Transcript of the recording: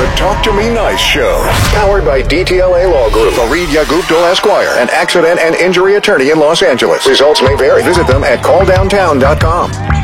The Talk to Me Nice Show. Powered by DTLA Law Group, Fareed Yaguptal Esquire, an accident and injury attorney in Los Angeles. Results may vary. Visit them at calldowntown.com.